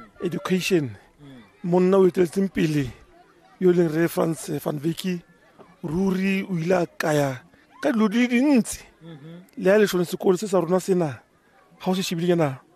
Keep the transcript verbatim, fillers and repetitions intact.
education monna o eteletseng pele yo leng re Frans van Wyk ruri o ile a kaya ka dilo di dintsi le a le shone sekolo se sa rona sena ga o se shebile na